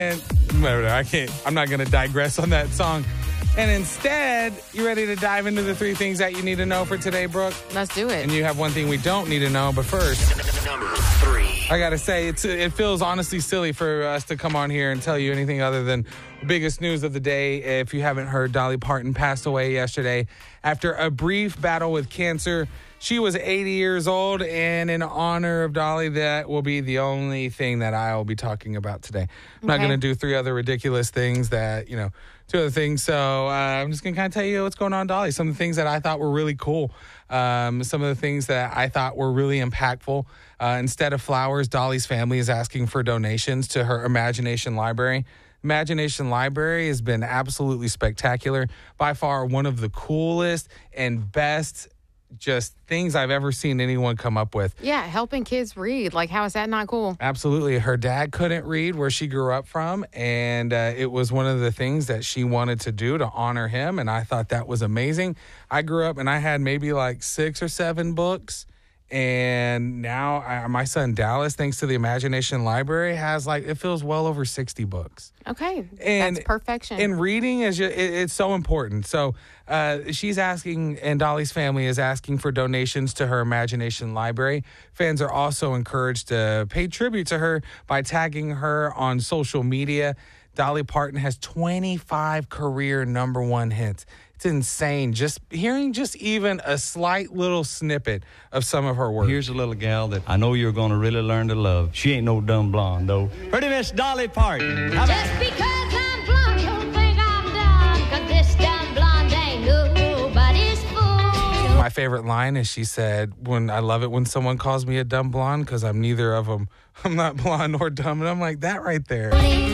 And I'm not going to digress on that song. And instead, you ready to dive into the 3 things that you need to know for today, Brooke? Let's do it. And you have one thing we don't need to know, but first, Number 3. I got to say, it feels honestly silly for us to come on here and tell you anything other than the biggest news of the day. If you haven't heard, Dolly Parton passed away yesterday after a brief battle with cancer. She was 80 years old, and in honor of Dolly, that will be the only thing that I will be talking about today. I'm not going to do 3 other ridiculous things 2 other things. So I'm just going to kind of tell you what's going on, Dolly. Some of the things that I thought were really cool. Some of the things that I thought were really impactful. Instead of flowers, Dolly's family is asking for donations to her Imagination Library. Imagination Library has been absolutely spectacular. By far, one of the coolest and best just things I've ever seen anyone come up with. Yeah, helping kids read. Like, how is that not cool? Absolutely. Her dad couldn't read where she grew up from, and it was one of the things that she wanted to do to honor him, and I thought that was amazing. I grew up, and I had maybe like 6 or 7 books, and now my son Dallas, thanks to the Imagination Library, has it feels well over 60 books. Okay, And that's perfection. And reading it's so important. So she's asking, and Dolly's family is asking for donations to her Imagination Library. Fans are also encouraged to pay tribute to her by tagging her on social media. Dolly Parton has 25 career #1 hits. It's insane. Just hearing even a slight little snippet of some of her work. Here's a little gal that I know you're going to really learn to love. She ain't no dumb blonde, though. Pretty Miss Dolly Parton. Just because I'm blonde, don't think I'm dumb, 'cause this dumb blonde ain't nobody's fool. My favorite line is she said, I love it when someone calls me a dumb blonde because I'm neither of them. I'm not blonde or dumb. And I'm like, that right there.